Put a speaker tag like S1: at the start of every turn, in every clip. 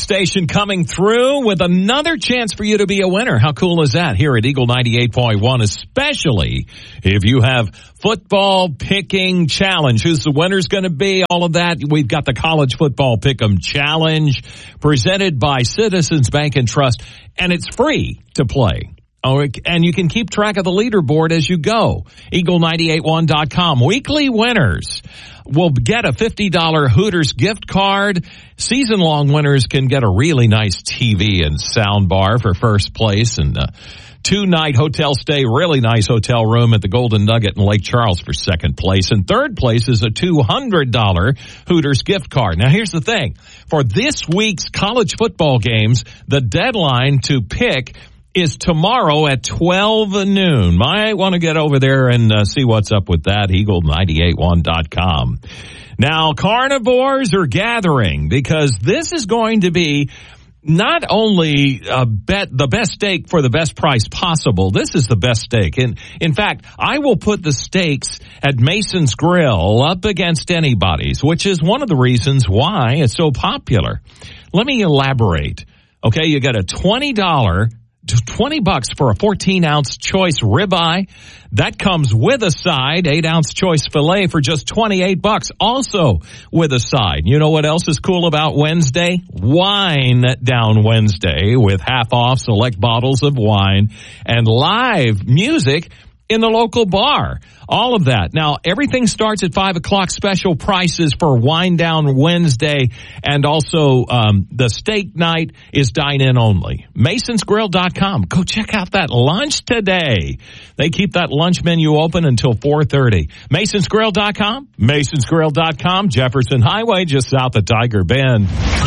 S1: station coming through with another chance for you to be a winner. How cool is that here at Eagle 98.1, especially if you have football picking challenge. Who's the winner's going to be? All of that. We've got the college football pick'em challenge presented by Citizens Bank and Trust, and it's free to play. Oh, and you can keep track of the leaderboard as you go. Eagle981.com. Weekly winners will get a $50 Hooters gift card. Season-long winners can get a really nice TV and sound bar for first place, and a 2-night hotel stay, really nice hotel room at the Golden Nugget in Lake Charles for second place. And third place is a $200 Hooters gift card. Now, here's the thing. For this week's college football games, the deadline to pick is tomorrow at 12 noon. Might want to get over there and see what's up with that. Eagle981.com. Now, carnivores are gathering because this is going to be not only the best steak for the best price possible. This is the best steak. And in fact, I will put the steaks at Mason's Grill up against anybody's, which is one of the reasons why it's so popular. Let me elaborate. Okay, you got a $20 for a 14-ounce choice ribeye. That comes with a side, 8-ounce choice filet for just $28, also with a side. You know what else is cool about Wednesday? Wine Down Wednesday with half off select bottles of wine and live music in the local bar. All of that. Now, everything starts at 5 o'clock. Special prices for Wine Down Wednesday, and also the steak night is dine-in only. MasonsGrill.com. Go check out that lunch today. They keep that lunch menu open until 4:30. MasonsGrill.com. MasonsGrill.com. Jefferson Highway, just south of Tiger Bend.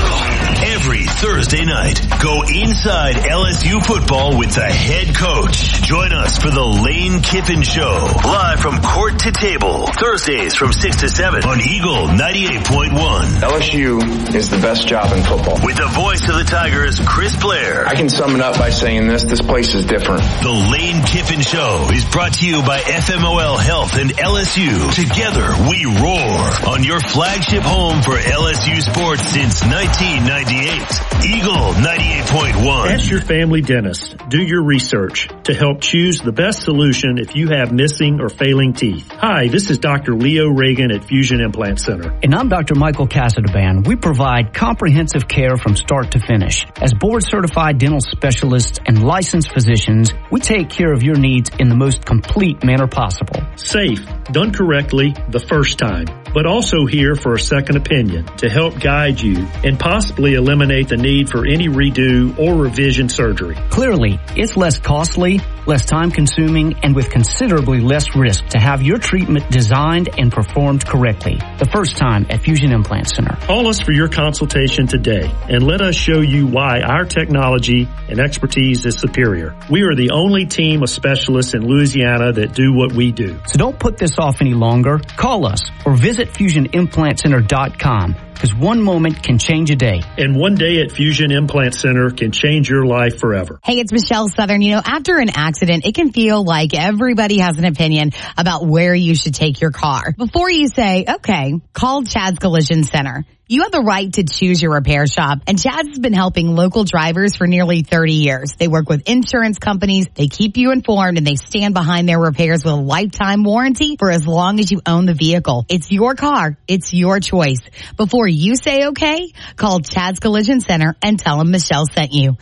S2: Every Thursday night, go inside LSU football with the head coach. Join us for the Lane Kiffin Show, live from court to table, Thursdays from 6 to 7 on Eagle 98.1.
S3: LSU is the best job in football.
S2: With the voice of the Tigers, Chris Blair.
S3: I can sum it up by saying this place is different.
S2: The Lane Kiffin Show is brought to you by FMOL Health and LSU. Together we roar on your flagship home for LSU sports since 1998. Eagle 98.1.
S4: Ask your family dentist. Do your research to help choose the best solution if you have missing or failing teeth. Hi, this is Dr. Leo Reagan at Fusion Implant Center.
S5: And I'm Dr. Michael Casadaband. We provide comprehensive care from start to finish. As board-certified dental specialists and licensed physicians, we take care of your needs in the most complete manner possible.
S4: Safe, done correctly the first time, but also here for a second opinion to help guide you and possibly eliminate the need for any redo or revision surgery.
S5: Clearly, it's less costly, less time-consuming, and with considerably less risk to have your treatment designed and performed correctly. The first time at Fusion Implant Center.
S4: Call us for your consultation today and let us show you why our technology and expertise is superior. We are the only team of specialists in Louisiana that do what we do.
S5: So don't put this off any longer. Call us or visit FusionImplantCenter.com. Because one moment can change a day.
S4: And one day at Fusion Implant Center can change your life forever.
S6: Hey, it's Michelle Southern. You know, after an accident, it can feel like everybody has an opinion about where you should take your car. Before you say, okay, call Chad's Collision Center. You have the right to choose your repair shop, and Chad's has been helping local drivers for nearly 30 years. They work with insurance companies, they keep you informed, and they stand behind their repairs with a lifetime warranty for as long as you own the vehicle. It's your car. It's your choice. Before you say okay, call Chad's Collision Center and tell them Michelle sent you.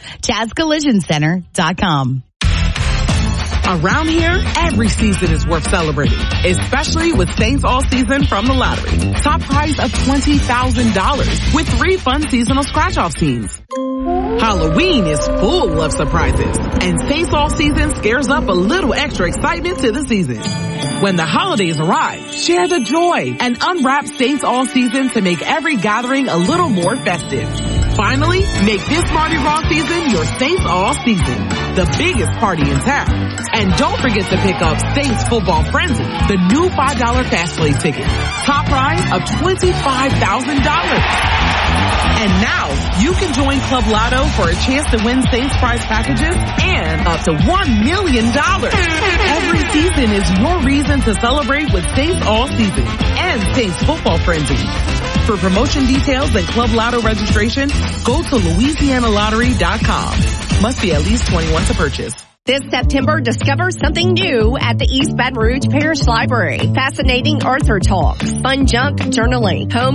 S6: Chad'sCollisionCenter.com.
S7: Around here, every season is worth celebrating, especially with Saints All Season from the Lottery. Top prize of $20,000 with 3 fun seasonal scratch-off scenes. Halloween is full of surprises, and Saints All Season scares up a little extra excitement to the season. When the holidays arrive, share the joy and unwrap Saints All Season to make every gathering a little more festive. Finally, make this Mardi Gras season your Saints All Season, the biggest party in town. And don't forget to pick up Saints Football Frenzy, the new $5 fast play ticket. Top prize of $25,000. And now, you can join Club Lotto for a chance to win Saints prize packages and up to $1 million. Every season is your reason to celebrate with Saints All Season and Saints Football Frenzy. For promotion details and Club Lotto registration, go to LouisianaLottery.com. Must be at least 21 to purchase.
S8: This September, discover something new at the East Baton Rouge Parish Library. Fascinating Arthur Talks, fun junk journaling, home